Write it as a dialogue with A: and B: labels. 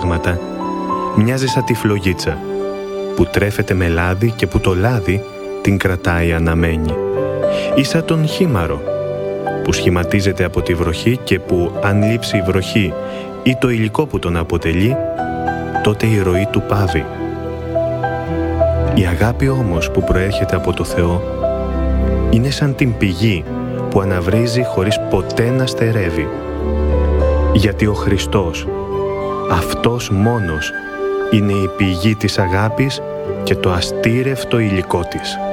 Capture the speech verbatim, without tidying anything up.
A: πράγματα, μοιάζει σαν τη φλογίτσα που τρέφεται με λάδι και που το λάδι την κρατάει αναμένη. Ή σαν τον χήμαρο που σχηματίζεται από τη βροχή και που αν λείψει η βροχή ή το υλικό που τον αποτελεί, τότε η ροή του πάβει. Η αγάπη όμως που προέρχεται από το Θεό είναι σαν την πηγή που αναβρίζει χωρίς ποτέ να στερεύει. Γιατί ο Χριστός, αυτός μόνος, είναι η πηγή της αγάπης και το αστήρευτο υλικό της.